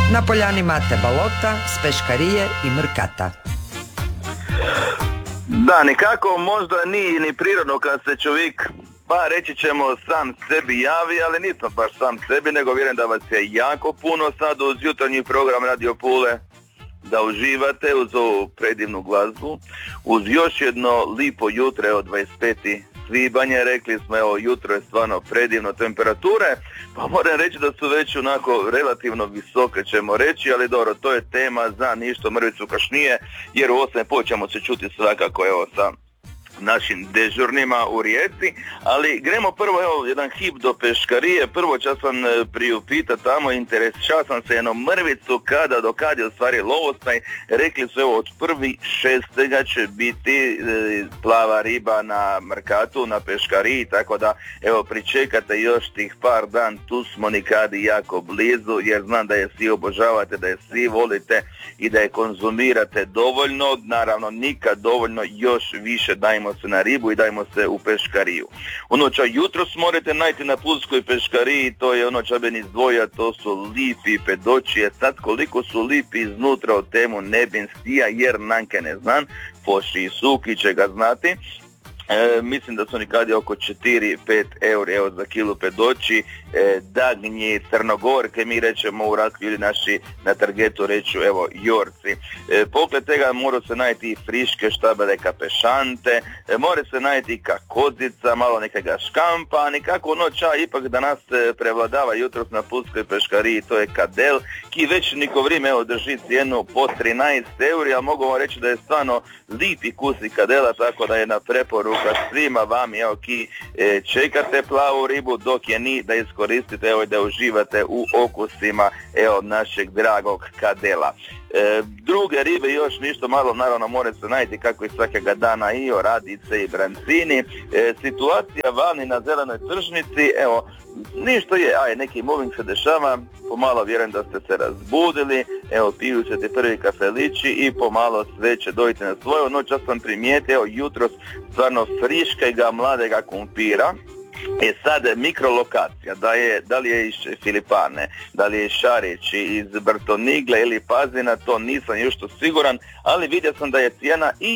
Na poljani Mate Balota s peškarije i Mrkata. Da, nikako možda nije ni prirodno kad se čovjek, pa reći ćemo, sam sebi javi, ali nisam baš sam sebi, nego vjerujem da vas je jako puno sad uz jutarnji program Radio Pule, da uživate uz ovu predivnu glazbu, uz još jedno lipo jutro, evo 25. svibanja, rekli smo, evo jutro je stvarno predivno, temperature, pa moram reći da su već onako relativno visoke, ćemo reći, ali dobro, to je tema za ništa mrvicu kašnije, jer u 8:30 ćemo se čuti svakako, evo, sa našim dežurnima u Rijeci, ali gremo prvo, evo, jedan hip do peškarije. Prvo ću sam priupita tamo, interesao sam se jednom mrvicu do kad je u stvari lovostaj. Rekli su, evo, od 1.6. će biti plava riba na Mrkatu, na peškariji, tako da, evo, pričekate još tih par dan, tu smo nikad jako blizu, jer znam da je svi obožavate, da je svi volite i da je konzumirate dovoljno, naravno nikad dovoljno, još više dajmo se na ribu i dajmo se u peškariju. Ono čo jutros morate najti na pulskoj peškariji, to je ono čo bi izdvojio, to su lipi pedočije. Sad koliko su lipi iznutra, o temu ne bin stija, jer nanke ne znam, poši i suki će ga znati. Mislim da su nikad oko 4-5 eura evo, za kilu pedoći, dagnji, crnogorke, mi rećemo u Raklju ili naši na targetu reću, evo, jorci. Pogled tega mora se najti friške štabele kapešante, mora se najti kakodzica, malo nekega škampa, nikako ono ča ipak da nas prevladava jutros na pulskoj peškariji, to je kadel, ki već niko vrijeme evo drži cijenu po 13 euri, a mogu vam reći da je stvarno lipi kusi kadela, tako da je na preporuka svima vam, evo, ki čekate plavu ribu, dok je ni, da iskoristite, evo, da uživate u okusima, evo, našeg dragog kadela. Druge ribe još ništo malo, naravno more se najti kako i svakega dana i oradice i brancini. Situacija vani na zelenoj tržnici, evo, ništo je, neki moving se dešava, pomalo vjerujem da ste se razbudili, evo, piju se ti prvi kafelići i pomalo sve će dojiti na svoju noć. Ja sam primijetio, evo, jutros stvarno friškega mladega kumpira. Sad mikrolokacija, da li je iz Filipane, da li je iz Šarići, iz Brtonigle ili Pazina, to nisam još to siguran, ali vidio sam da je cijena i